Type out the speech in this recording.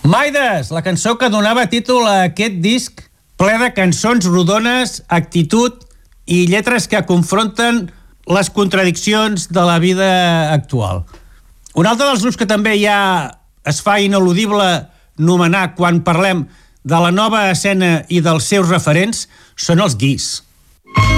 Maides, la cançó que donava títol a aquest disc ple de cançons rodones, actitud i lletres que confronten les contradiccions de la vida actual. Un altre dels grups que també ja es fa ineludible nomenar quan parlem de la nova escena i dels seus referents són els Guix.